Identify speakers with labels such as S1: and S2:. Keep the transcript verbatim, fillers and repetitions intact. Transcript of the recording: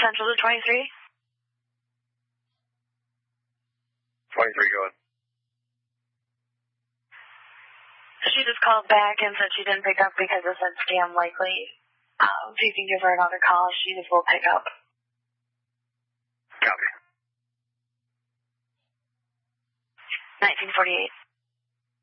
S1: Central to twenty-three.
S2: twenty-three, go ahead.
S1: She just called back and said she didn't pick up because it said scam likely. Um, if you can give her another call, she just will pick up.
S2: Copy.
S1: nineteen forty-eight.